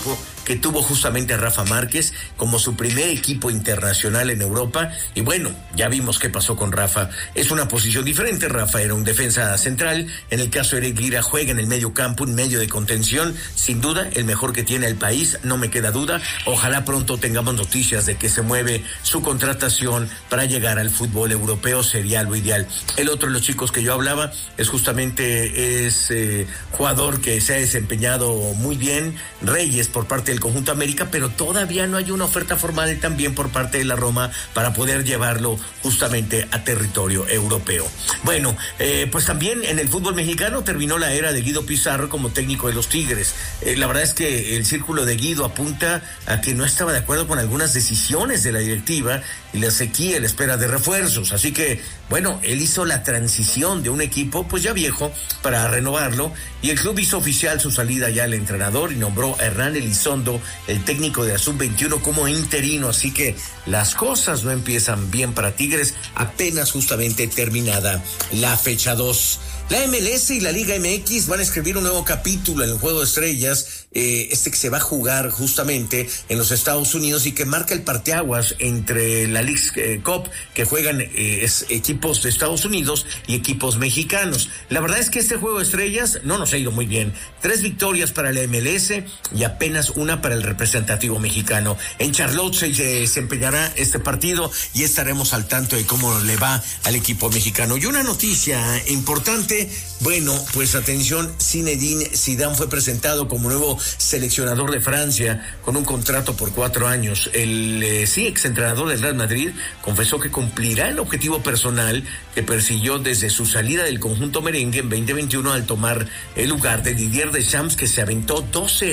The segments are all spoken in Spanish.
trabajo que tuvo justamente a Rafa Márquez como su primer equipo internacional en Europa. Y bueno, ya vimos qué pasó con Rafa. Es una posición diferente. Rafa era un defensa central. En el caso de Eric Lira juega en el medio campo, un medio de contención. Sin duda, el mejor que tiene el país, no me queda duda. Ojalá pronto tengamos noticias de que se mueve su contratación para llegar al fútbol europeo. Sería lo ideal. El otro de los chicos que yo hablaba es justamente jugador que se ha desempeñado muy bien, Reyes, por parte del conjunto América, pero todavía no hay una oferta formal también por parte de la Roma para poder llevarlo justamente a territorio europeo. Bueno, pues también en el fútbol mexicano terminó la era de Guido Pizarro como técnico de los Tigres. La verdad es que el círculo de Guido apunta a que no estaba de acuerdo con algunas decisiones de la directiva y la sequía en la espera de refuerzos. Así que, bueno, él hizo la transición de un equipo pues ya viejo para renovarlo, y el club hizo oficial su salida ya al entrenador y nombró a Hernán Elizondo, el técnico de la Sub-21, como interino. Así que las cosas no empiezan bien para Tigres, apenas justamente terminada la fecha 2. La MLS y la Liga MX van a escribir un nuevo capítulo en el Juego de Estrellas, que se va a jugar justamente en los Estados Unidos y que marca el parteaguas entre la Leagues Cup, que juegan equipos de Estados Unidos y equipos mexicanos. La verdad es que este Juego de Estrellas no nos ha ido muy bien. 3 victorias para la MLS y apenas una para el representativo mexicano. En Charlotte se desempeñará este partido y estaremos al tanto de cómo le va al equipo mexicano. Y una noticia importante, bueno, pues atención, Zinedine Zidane fue presentado como nuevo seleccionador de Francia con un contrato por 4 años. El exentrenador del Real Madrid confesó que cumplirá el objetivo personal que persiguió desde su salida del conjunto merengue en 2021 al tomar el lugar de Didier Deschamps, que se aventó 12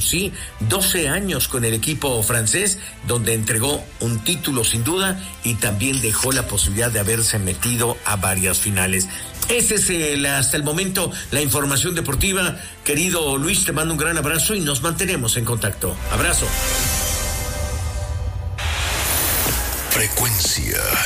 años con el equipo francés, donde entregó un título sin duda y también dejó la posibilidad de haberse metido a varias finales. Ese es hasta el momento la información deportiva. Querido Luis, te mando un gran abrazo y nos mantenemos en contacto. Abrazo. Frecuencia.